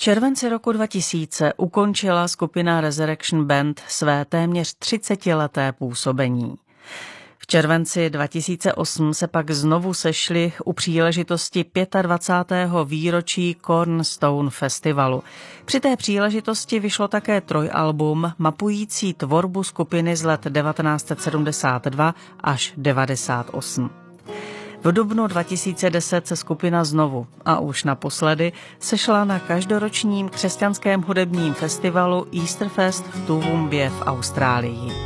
červenci roku 2000 ukončila skupina Resurrection Band své téměř 30leté působení. V červenci 2008 se pak znovu sešli u příležitosti 25. výročí Cornerstone Festivalu. Při té příležitosti vyšlo také trojalbum mapující tvorbu skupiny z let 1972 až 1998. V dubnu 2010 se skupina znovu a už naposledy sešla na každoročním křesťanském hudebním festivalu Easterfest v Toowoomba v Austrálii.